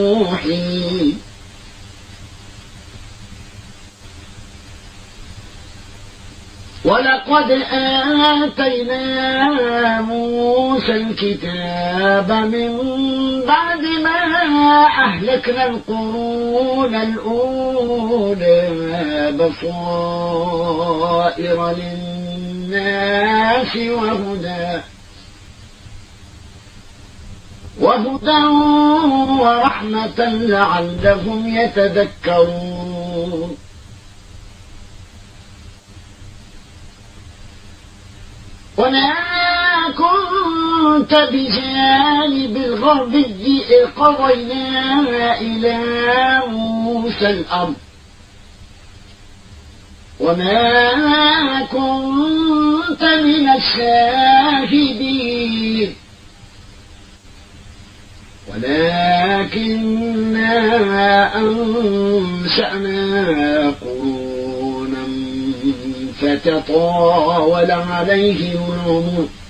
نوحي ولقد آتينا موسى الكتاب من بعد ما أهلكنا القرون الأولى بصائر للناس وهدى ورحمة لعلهم يتذكرون وما كنت بجانب الغربي إذ قضينا إلى موسى الأمر وما كنت من الشاهدين ولكننا أنشأنا قرونا فتطاول عليهم العمر